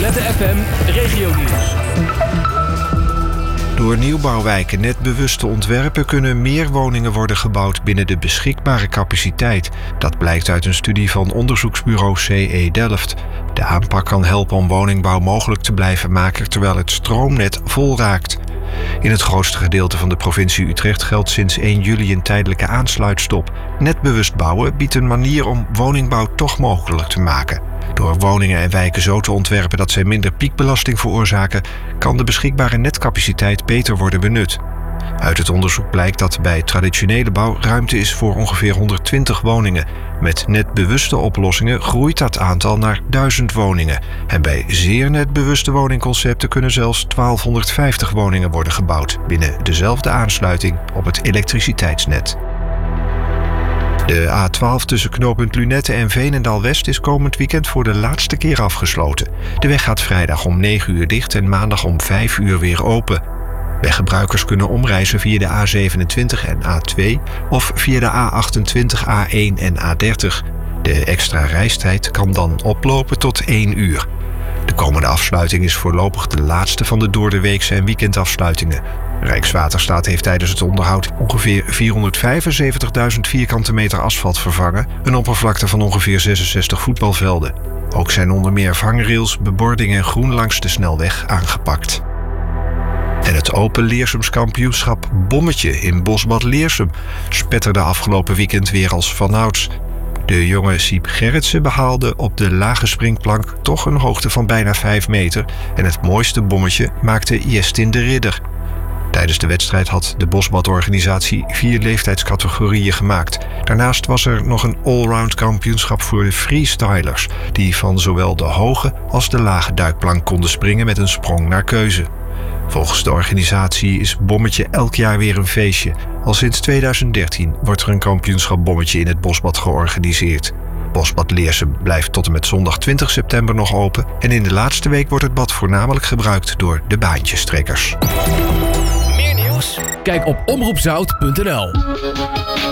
Lunette FM Regionieuws. Door nieuwbouwwijken net bewust te ontwerpen kunnen meer woningen worden gebouwd binnen de beschikbare capaciteit. Dat blijkt uit een studie van onderzoeksbureau CE Delft. De aanpak kan helpen om woningbouw mogelijk te blijven maken terwijl het stroomnet vol raakt. In het grootste gedeelte van de provincie Utrecht geldt sinds 1 juli een tijdelijke aansluitstop. Net bewust bouwen biedt een manier om woningbouw toch mogelijk te maken. Door woningen en wijken zo te ontwerpen dat zij minder piekbelasting veroorzaken, kan de beschikbare netcapaciteit beter worden benut. Uit het onderzoek blijkt dat bij traditionele bouw ruimte is voor ongeveer 120 woningen. Met netbewuste oplossingen groeit dat aantal naar 1000 woningen. En bij zeer netbewuste woningconcepten kunnen zelfs 1250 woningen worden gebouwd binnen dezelfde aansluiting op het elektriciteitsnet. De A12 tussen knooppunt Lunette en Veenendaal-West is komend weekend voor de laatste keer afgesloten. De weg gaat vrijdag om 9 uur dicht en maandag om 5 uur weer open. Weggebruikers kunnen omreizen via de A27 en A2 of via de A28, A1 en A30. De extra reistijd kan dan oplopen tot 1 uur. De komende afsluiting is voorlopig de laatste van de doordeweekse en weekendafsluitingen. Rijkswaterstaat heeft tijdens het onderhoud ongeveer 475.000 vierkante meter asfalt vervangen, een oppervlakte van ongeveer 66 voetbalvelden. Ook zijn onder meer vangrails, bebording en groen langs de snelweg aangepakt. En het Open Leersums kampioenschap Bommetje in Bosbad Leersum spetterde afgelopen weekend weer als vanouds. De jonge Siep Gerritsen behaalde op de lage springplank toch een hoogte van bijna 5 meter en het mooiste bommetje maakte Jestin de Ridder. Tijdens de wedstrijd had de Bosbad-organisatie 4 leeftijdscategorieën gemaakt. Daarnaast was er nog een allround kampioenschap voor de freestylers, die van zowel de hoge als de lage duikplank konden springen met een sprong naar keuze. Volgens de organisatie is Bommetje elk jaar weer een feestje. Al sinds 2013 wordt er een kampioenschap Bommetje in het Bosbad georganiseerd. Bosbad Leersum blijft tot en met zondag 20 september nog open en in de laatste week wordt het bad voornamelijk gebruikt door de baantjestrekkers. Meer nieuws? Kijk op omroepzout.nl.